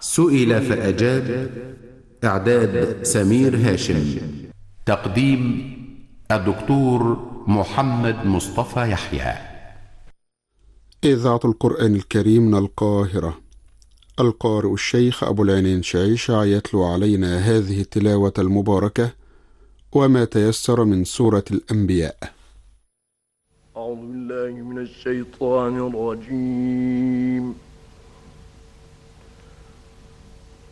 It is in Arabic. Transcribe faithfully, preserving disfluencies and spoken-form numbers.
سئل فأجاب. إعداد سمير هاشم. تقديم الدكتور محمد مصطفى يحيى. إذاعة القرآن الكريم من القاهرة. القارئ الشيخ أبو العينين شعيشة يتلو علينا هذه التلاوة المباركة وما تيسر من سورة الأنبياء. أعوذ بالله من الشيطان الرجيم.